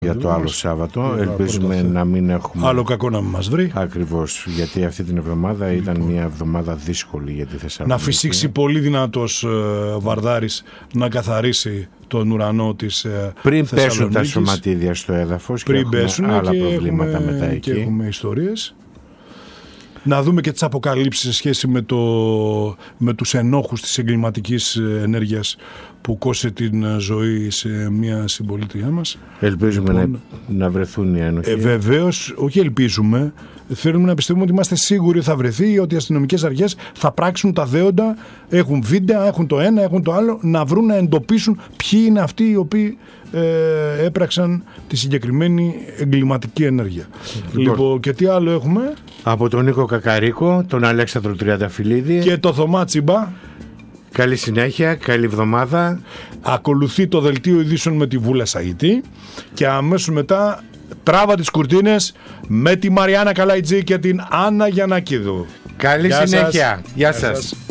για το άλλο Σάββατο. Ελπίζουμε να μην έχουμε άλλο κακό να μας βρει. Ακριβώς, γιατί αυτή την εβδομάδα ήταν μια εβδομάδα δύσκολη για τη Θεσσαλονίκη. Να φυσήξει πολύ δυνατός Βαρδάρης να καθαρίσει τον ουρανό της πριν πέσουν τα σωματίδια στο έδαφος και έχουμε άλλα προβλήματα μετά εκεί. Και έχουμε ιστορίες. Να δούμε και τις αποκαλύψεις σε σχέση με τους ενόχους της εγκληματικής ενέργειας που κόσε την ζωή σε μια συμπολίτριά μας. Ελπίζουμε να βρεθούν οι ένοχοι. Βεβαίως, όχι ελπίζουμε. Θέλουμε να πιστεύουμε ότι είμαστε σίγουροι ότι θα βρεθεί, ότι οι αστυνομικές αρχές θα πράξουν τα δέοντα, έχουν βίντεο, έχουν το ένα, έχουν το άλλο, να βρουν, να εντοπίσουν ποιοι είναι αυτοί οι οποίοι έπραξαν τη συγκεκριμένη εγκληματική ενέργεια. Λοιπόν, και τι άλλο έχουμε? Από τον Νίκο Κακαρίκο, τον Αλέξανδρο Τριανταφυλλίδη και το Θωμά Τσιμπά. Καλή συνέχεια, καλή εβδομάδα. Ακολουθεί το δελτίο ειδήσεων με τη Βούλα Σαγητή και αμέσως μετά τράβα τις κουρτίνες με τη Μαριάννα Καλαϊτζή και την Άννα Γιαννακίδου. Καλή συνέχεια. Γεια σας.